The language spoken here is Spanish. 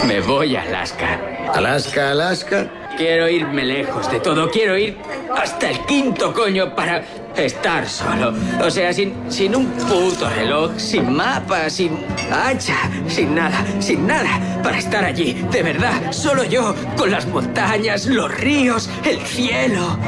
Me voy a Alaska. Alaska, Alaska. Quiero irme lejos de todo. Quiero ir hasta el quinto coño para estar solo. O sea, sin un puto reloj, sin mapa, sin hacha, sin nada. Para estar allí, de verdad, solo yo, con las montañas, los ríos, el cielo.